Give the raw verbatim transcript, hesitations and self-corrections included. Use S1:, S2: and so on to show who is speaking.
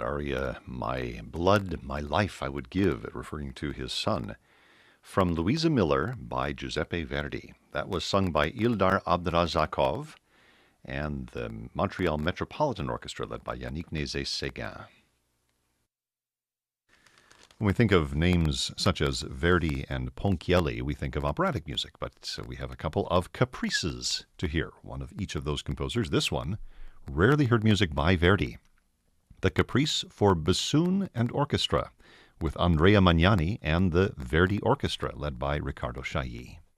S1: aria, My Blood, My Life I Would Give, referring to his son. From Louisa Miller by Giuseppe Verdi. That was sung by Ildar Abdrazakov and the Montreal Metropolitan Orchestra, led by Yannick Nézet-Séguin. When we think of names such as Verdi and Ponchielli, we think of operatic music, but we have a couple of caprices to hear, one of each of those composers. This one, rarely heard music by Verdi. The Caprice for Bassoon and Orchestra, with Andrea Magnani and the Verdi Orchestra, led by Riccardo Chailly.